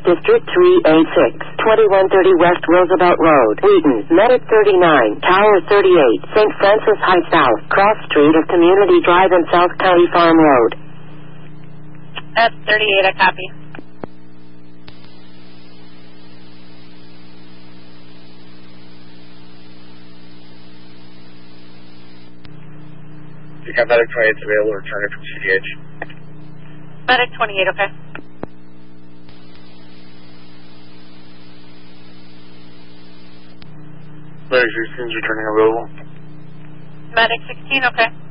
District 386, 2130 West Roosevelt Road, Wheaton, Medic 39, Tower 38, St. Francis High South, Cross Street of Community Drive and South County Farm Road. That's 38, I copy. You got Medic 28 available, return it from CDH. Medic 28, okay. Medic 16 is returning available. Medic 16, okay.